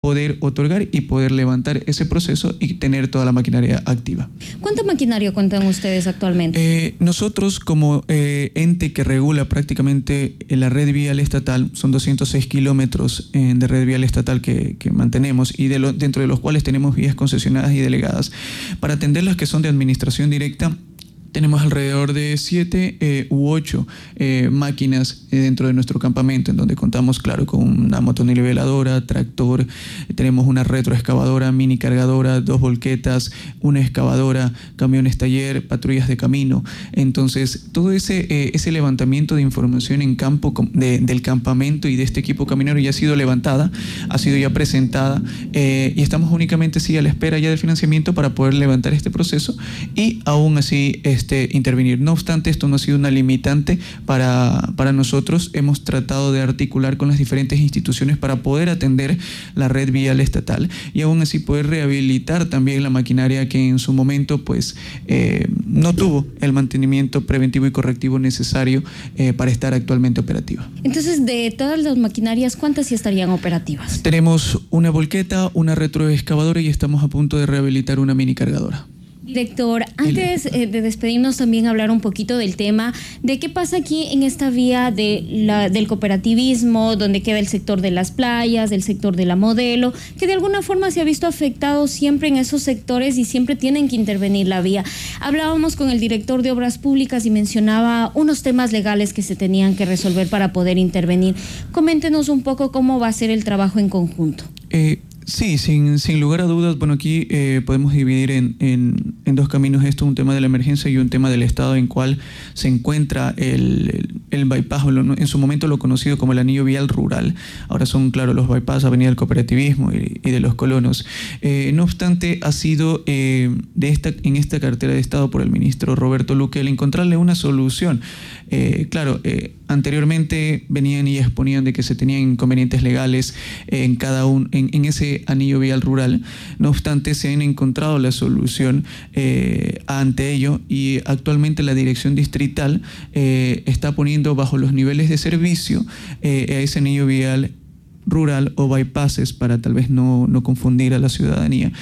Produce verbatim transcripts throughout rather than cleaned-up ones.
poder otorgar y poder levantar ese proceso y tener toda la maquinaria activa. ¿Cuánta maquinaria cuentan ustedes actualmente? Eh, nosotros como eh, ente que regula prácticamente la red vial estatal, son doscientos seis kilómetros eh, de red vial estatal que, que mantenemos y de lo, dentro de los cuales tenemos vías concesionadas y delegadas. Para atender las que son de administración directa, tenemos alrededor de siete eh, u ocho eh, máquinas eh, dentro de nuestro campamento, en donde contamos, claro, con una motoniveladora, tractor, eh, tenemos una retroexcavadora, mini cargadora, dos volquetas, una excavadora, camiones taller, patrullas de camino. Entonces, todo ese, eh, ese levantamiento de información en campo de, del campamento y de este equipo caminero ya ha sido levantada, ha sido ya presentada eh, y estamos únicamente sí a la espera ya del financiamiento para poder levantar este proceso y aún así Este, intervenir. No obstante, esto no ha sido una limitante para, para nosotros. Hemos tratado de articular con las diferentes instituciones para poder atender la red vial estatal y aún así poder rehabilitar también la maquinaria que en su momento pues eh, no tuvo el mantenimiento preventivo y correctivo necesario eh, para estar actualmente operativa. Entonces, de todas las maquinarias, ¿cuántas sí estarían operativas? Tenemos una volqueta, una retroexcavadora y estamos a punto de rehabilitar una mini cargadora. Director, antes eh, de despedirnos también hablar un poquito del tema de qué pasa aquí en esta vía de la, del cooperativismo, donde queda el sector de las playas, del sector de la modelo, que de alguna forma se ha visto afectado siempre en esos sectores y siempre tienen que intervenir la vía. Hablábamos con el director de Obras Públicas y mencionaba unos temas legales que se tenían que resolver para poder intervenir. Coméntenos un poco cómo va a ser el trabajo en conjunto. Eh, Sí, sin, sin lugar a dudas, bueno, aquí eh, podemos dividir en, en, en dos caminos esto, un tema de la emergencia y un tema del estado en cual se encuentra el, el, el bypass, en su momento lo conocido como el anillo vial rural. Ahora son, claro, los bypass, Avenida del Cooperativismo y, y de los colonos. Eh, no obstante, ha sido eh, de esta, en esta cartera de Estado por el ministro Roberto Luque el encontrarle una solución. Eh, claro, eh, anteriormente venían y exponían de que se tenían inconvenientes legales en cada un, en, en ese anillo vial rural. No obstante, se han encontrado la solución eh, ante ello y actualmente la dirección distrital eh, está poniendo bajo los niveles de servicio eh, a ese anillo vial rural o bypasses para tal vez no, no confundir a la ciudadanía,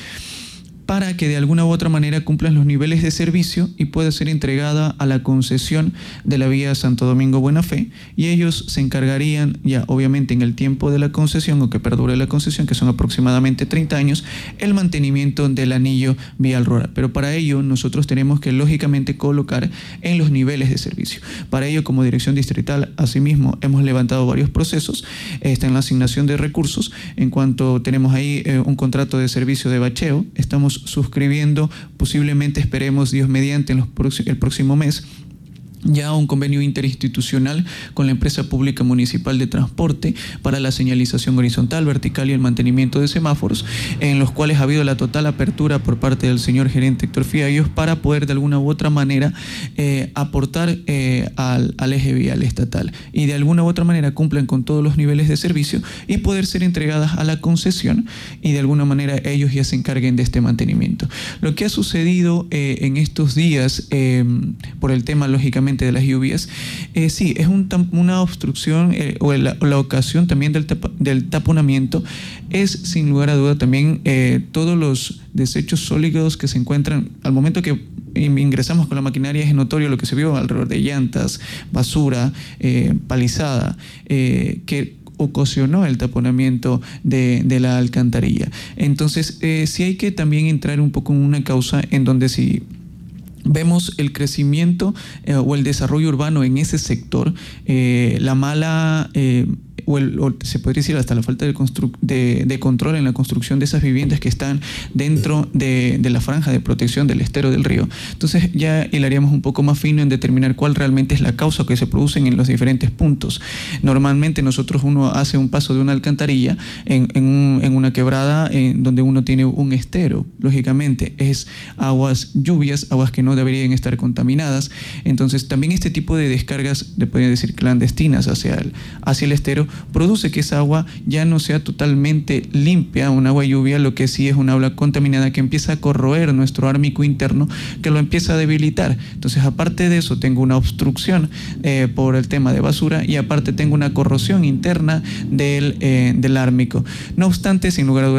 para que de alguna u otra manera cumplan los niveles de servicio y pueda ser entregada a la concesión de la vía Santo Domingo Buena Fe, y ellos se encargarían ya obviamente en el tiempo de la concesión o que perdure la concesión, que son aproximadamente treinta años, el mantenimiento del anillo vial rural. Pero para ello nosotros tenemos que lógicamente colocar en los niveles de servicio. Para ello, como dirección distrital, asimismo hemos levantado varios procesos. Está en la asignación de recursos. En cuanto tenemos ahí eh, un contrato de servicio de bacheo, estamos suscribiendo, posiblemente esperemos Dios mediante en los el próximo mes, ya un convenio interinstitucional con la empresa pública municipal de transporte para la señalización horizontal, vertical y el mantenimiento de semáforos, en los cuales ha habido la total apertura por parte del señor gerente Héctor Fiallos para poder de alguna u otra manera eh, aportar eh, al, al eje vial estatal y de alguna u otra manera cumplan con todos los niveles de servicio y poder ser entregadas a la concesión y de alguna manera ellos ya se encarguen de este mantenimiento. Lo que ha sucedido eh, en estos días eh, por el tema lógicamente de las lluvias, eh, sí, es un, una obstrucción eh, o, la, o la ocasión también del, tapa, del taponamiento es sin lugar a duda también eh, todos los desechos sólidos que se encuentran al momento que ingresamos con la maquinaria. Es notorio lo que se vio alrededor de llantas, basura, eh, palizada, eh, que ocasionó el taponamiento de, de la alcantarilla. Entonces, eh, sí hay que también entrar un poco en una causa en donde si vemos el crecimiento eh, o el desarrollo urbano en ese sector, eh, la mala eh, o, el, o se podría decir hasta la falta de, de, de control en la construcción de esas viviendas que están dentro de, de la franja de protección del estero del río. Entonces ya hilaríamos un poco más fino en determinar cuál realmente es la causa que se producen en los diferentes puntos. Normalmente nosotros uno hace un paso de una alcantarilla en, en, un, en una quebrada en donde uno tiene un estero. Lógicamente es aguas lluvias, aguas que no deberían estar contaminadas. Entonces también este tipo de descargas, le podría decir clandestinas hacia el, hacia el estero, produce que esa agua ya no sea totalmente limpia, un agua lluvia, lo que sí es una agua contaminada que empieza a corroer nuestro ármico interno, que lo empieza a debilitar. Entonces, aparte de eso, tengo una obstrucción eh, por el tema de basura y aparte tengo una corrosión interna del, eh, del ármico. No obstante, sin lugar a dudas,